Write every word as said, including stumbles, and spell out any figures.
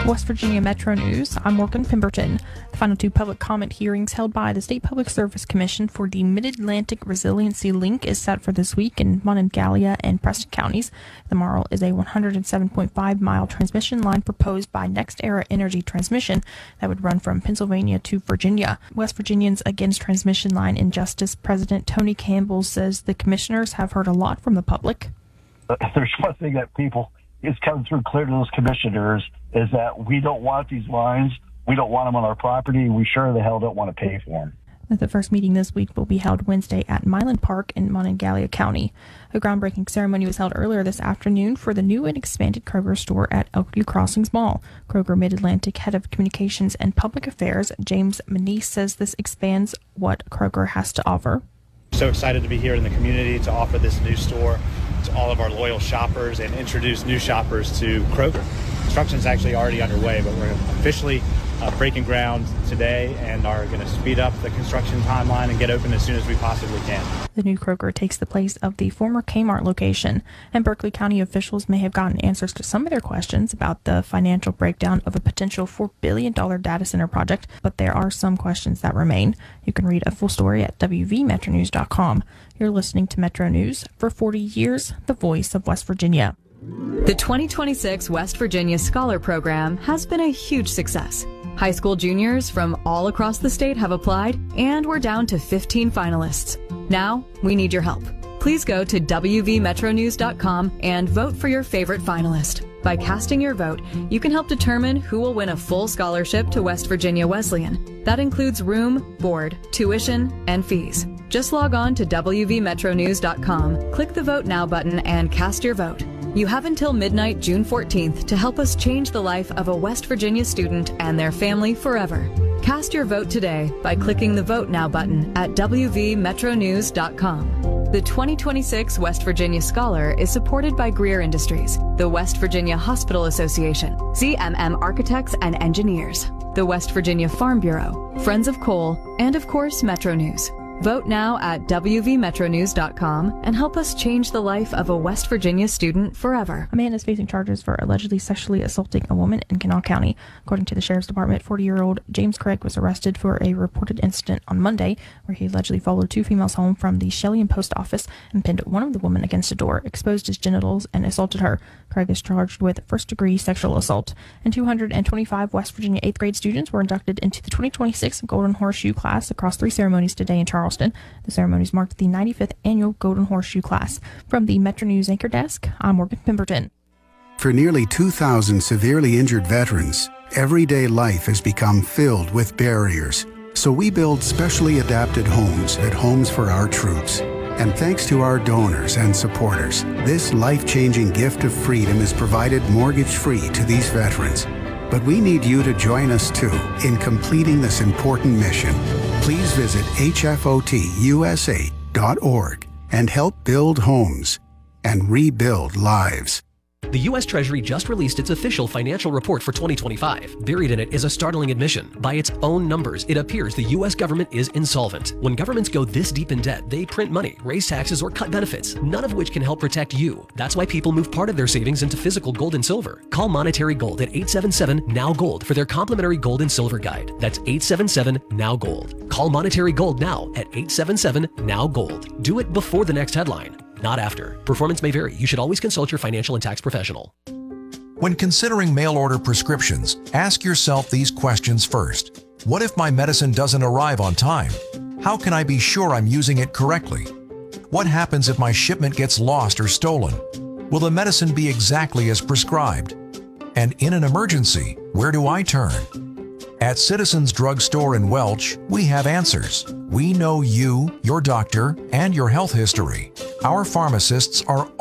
West Virginia Metro News, I'm Morgan Pemberton. The final two public comment hearings held by the State Public Service Commission for the Mid-Atlantic Resiliency Link is set for this week in Monongalia and Preston counties. The M A R L is a one hundred seven point five mile transmission line proposed by NextEra Energy Transmission that would run from Pennsylvania to Virginia. West Virginians Against Transmission Line Injustice President Tony Campbell says the commissioners have heard a lot from the public. If there's one thing that people is coming through clear to those commissioners is that we don't want these lines. We don't want them on our property. We sure the hell don't want to pay for them. The first meeting this week will be held Wednesday at Milan Park in Monongalia County. A groundbreaking ceremony was held earlier this afternoon for the new and expanded Kroger store at Elkview Crossings Mall. Kroger Mid-Atlantic Head of Communications and Public Affairs, James Manise, says this expands what Kroger has to offer. So excited to be here in the community to offer this new store to all of our loyal shoppers and introduce new shoppers to Kroger. Construction is actually already underway, but we're officially uh, breaking ground today and are going to speed up the construction timeline and get open as soon as we possibly can. The new Kroger takes the place of the former Kmart location, and Berkeley County officials may have gotten answers to some of their questions about the financial breakdown of a potential four billion dollars data center project, but there are some questions that remain. You can read a full story at w v metro news dot com. You're listening to Metro News. For forty years, the voice of West Virginia. The twenty twenty-six West Virginia Scholar Program has been a huge success. High school juniors from all across the state have applied, and we're down to fifteen finalists. Now, we need your help. Please go to w v metro news dot com and vote for your favorite finalist. By casting your vote, you can help determine who will win a full scholarship to West Virginia Wesleyan. That includes room, board, tuition, and fees. Just log on to w v metro news dot com, click the Vote Now button, and cast your vote. You have until midnight, June fourteenth, to help us change the life of a West Virginia student and their family forever. Cast your vote today by clicking the Vote Now button at w v metro news dot com. The twenty twenty-six West Virginia Scholar is supported by Greer Industries, the West Virginia Hospital Association, Z M M Architects and Engineers, the West Virginia Farm Bureau, Friends of Coal, and of course, Metro News. Vote now at w v metro news dot com and help us change the life of a West Virginia student forever. A man is facing charges for allegedly sexually assaulting a woman in Kanawha County. According to the Sheriff's Department, forty-year-old James Craig was arrested for a reported incident on Monday where he allegedly followed two females home from the Shelley Post Office and pinned one of the women against a door, exposed his genitals, and assaulted her. Craig is charged with first-degree sexual assault. And two hundred twenty-five West Virginia eighth grade students were inducted into the twenty twenty-six Golden Horseshoe class across three ceremonies today in Charleston. The ceremonies marked the ninety-fifth annual Golden Horseshoe class. From the Metro News Anchor Desk, I'm Morgan Pemberton. For nearly two thousand severely injured veterans, everyday life has become filled with barriers. So we build specially adapted homes at Homes for Our Troops. And thanks to our donors and supporters, this life-changing gift of freedom is provided mortgage-free to these veterans. But we need you to join us, too, in completing this important mission. Please visit h f o t u s a dot org and help build homes and rebuild lives. The U S Treasury just released its official financial report for twenty twenty-five. Buried in it is a startling admission. By its own numbers, it appears the U S government is insolvent. When governments go this deep in debt, they print money, raise taxes, or cut benefits, none of which can help protect you. That's why people move part of their savings into physical gold and silver. Call Monetary Gold at eight seven seven, N O W Gold for their complimentary gold and silver guide. That's eight seven seven, N O W Gold. Call Monetary Gold now at eight seven seven, N O W Gold. Do it before the next headline, not after. Performance may vary. You should always consult your financial and tax professional. When considering mail-order prescriptions, ask yourself these questions first. What if my medicine doesn't arrive on time? How can I be sure I'm using it correctly? What happens if my shipment gets lost or stolen? Will the medicine be exactly as prescribed? And in an emergency, where do I turn? At Citizens Drug Store in Welch, we have answers. We know you, your doctor, and your health history. Our pharmacists are